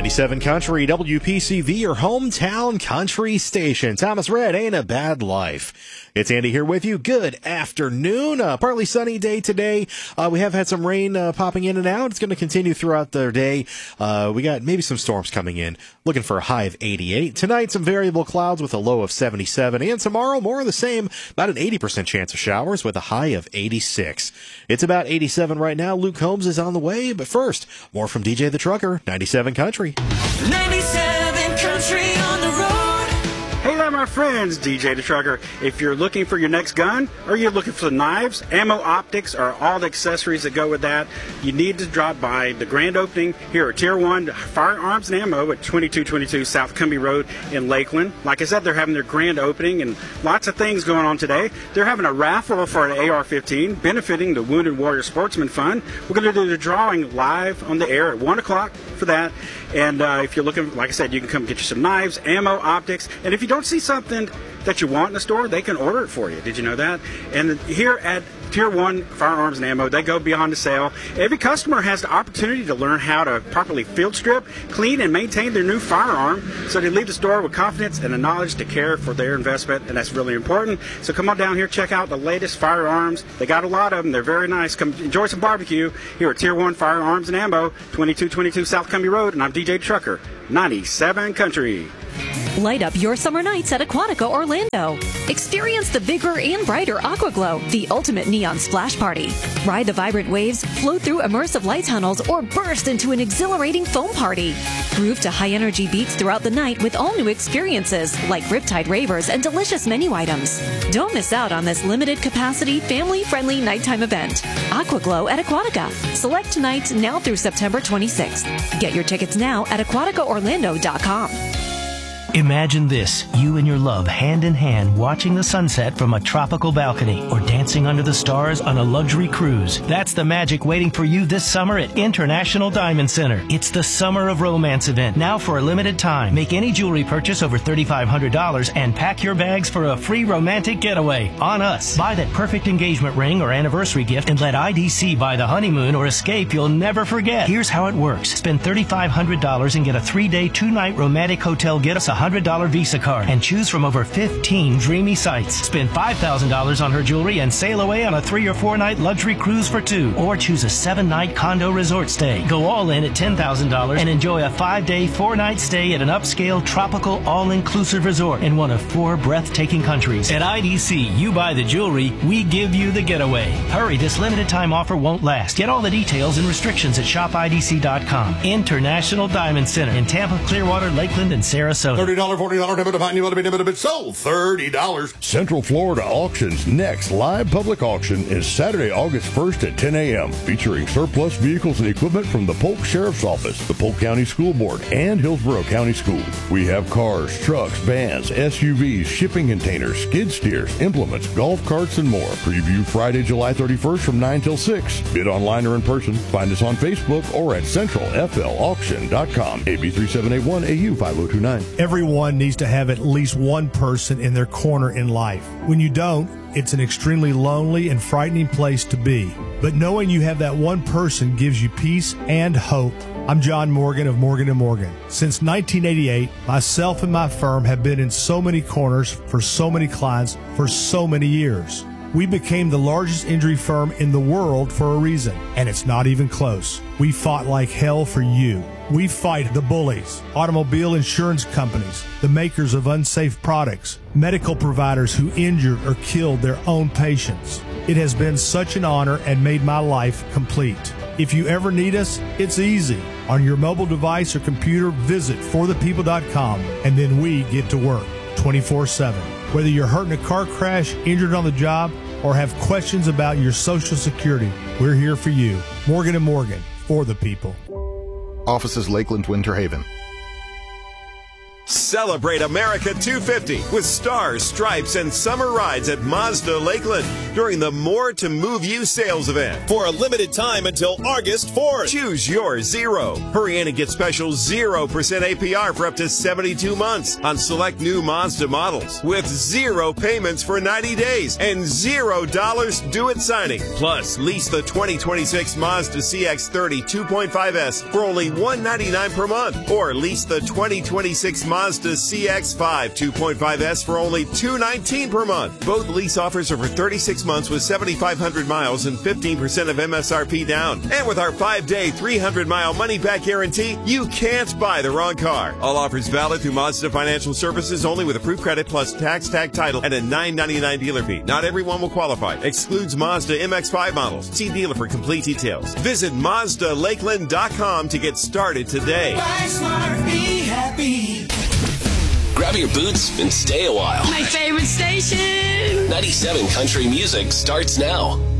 97 Country, WPCV, your hometown country station. Thomas Rhett, Ain't a Bad Life. It's Andy here with you. Good afternoon. Partly sunny day today. We have had some rain popping in and out. It's going to continue throughout the day. We got maybe some storms coming in. Looking for a high of 88. Tonight, some variable clouds with a low of 77. And tomorrow, more of the same. About an 80% chance of showers with a high of 86. It's about 87 right now. Luke Combs is on the way. But first, more from DJ the Trucker, 97 Country. 97 Country on the road. Hey there, my friends, DJ the Trucker. If you're looking for your next gun, or you're looking for knives, ammo, optics, or all the accessories that go with that, you need to drop by the grand opening here at Tier 1 Firearms and Ammo at 2222 South Cumbie Road in Lakeland. Like I said, they're having their grand opening and lots of things going on today. They're having a raffle for an AR-15 benefiting the Wounded Warrior Sportsman Fund. We're going to do the drawing live on the air at 1 o'clock for that. And if you're looking, like I said, you can come get you some knives, ammo, optics, and if you don't see something that you want in the store, they can order it for you. Did you know that? And here at Tier 1 Firearms and Ammo, they go beyond the sale. Every customer has the opportunity to learn how to properly field strip, clean, and maintain their new firearm so they leave the store with confidence and the knowledge to care for their investment, and that's really important. So come on down here, check out the latest firearms. They got a lot of them. They're very nice. Come enjoy some barbecue here at Tier 1 Firearms and Ammo, 2222 South Cumbie Road, and I'm DJ Trucker, 97 Country. Light up your summer nights at Aquatica Orlando. Experience the bigger and brighter Aquaglow, the ultimate neon splash party. Ride the vibrant waves, float through immersive light tunnels, or burst into an exhilarating foam party. Groove to high-energy beats throughout the night with all new experiences like Riptide Ravers and delicious menu items. Don't miss out on this limited-capacity, family-friendly nighttime event. Aquaglow at Aquatica. Select nights now through September 26th. Get your tickets now at aquaticaorlando.com. Imagine this, you and your love hand in hand watching the sunset from a tropical balcony or dancing under the stars on a luxury cruise. That's the magic waiting for you this summer at International Diamond Center. It's the Summer of Romance event, now for a limited time. Make any jewelry purchase over $3,500 and pack your bags for a free romantic getaway on us. Buy that perfect engagement ring or anniversary gift and let IDC buy the honeymoon or escape you'll never forget. Here's how it works. Spend $3,500 and get a 3-day, 2-night romantic hotel get us a $100 Visa card and choose from over 15 dreamy sites. Spend $5,000 on her jewelry and sail away on a 3 or 4 night luxury cruise for 2, or choose a 7-night condo resort stay. Go all in at $10,000 and enjoy a 5-day, 4-night stay at an upscale tropical all-inclusive resort in one of 4 breathtaking countries. At IDC, you buy the jewelry, we give you the getaway. Hurry, this limited time offer won't last. Get all the details and restrictions at shopidc.com. International Diamond Center in Tampa, Clearwater, Lakeland, and Sarasota. $30, $40 debit amount, you want to be debit, but sold $30. Central Florida Auction's next live public auction is Saturday, August 1st at 10 a.m., featuring surplus vehicles and equipment from the Polk Sheriff's Office, the Polk County School Board, and Hillsborough County School. We have cars, trucks, vans, SUVs, shipping containers, skid steers, implements, golf carts, and more. Preview Friday, July 31st from 9 till 6. Bid online or in person. Find us on Facebook or at centralflauction.com. AB 3781 AU 5029. Everyone needs to have at least one person in their corner in life. When you don't, it's an extremely lonely and frightening place to be. But knowing you have that one person gives you peace and hope. I'm John Morgan of Morgan & Morgan. Since 1988, myself and my firm have been in so many corners for so many clients for so many years. We became the largest injury firm in the world for a reason, and it's not even close. We fought like hell for you. We fight the bullies, automobile insurance companies, the makers of unsafe products, medical providers who injured or killed their own patients. It has been such an honor and made my life complete. If you ever need us, it's easy. On your mobile device or computer, visit forthepeople.com, and then we get to work 24/7. Whether you're hurt in a car crash, injured on the job, or have questions about your Social Security, we're here for you. Morgan & Morgan, for the people. Offices Lakeland, Winter Haven. Celebrate America 250 with stars, stripes, and summer rides at Mazda Lakeland during the More to Move You sales event. For a limited time until August 4th. Choose your Zero. Hurry in and get special 0% APR for up to 72 months on select new Mazda models with 0 payments for 90 days and $0 due at signing. Plus, lease the 2026 Mazda CX-30 2.5S for only $199 per month, or lease the 2026 Mazda CX-5 2.5S for only $219 per month. Both lease offers are for 36 months with 7,500 miles and 15% of MSRP down. And with our 5-day, 300-mile money-back guarantee, you can't buy the wrong car. All offers valid through Mazda Financial Services only with approved credit plus tax, tag title, and a $9.99 dealer fee. Not everyone will qualify. Excludes Mazda MX-5 models. See dealer for complete details. Visit MazdaLakeland.com to get started today. Buy smart, be happy. Grab your boots and stay a while. My favorite station. 97 Country Music starts now.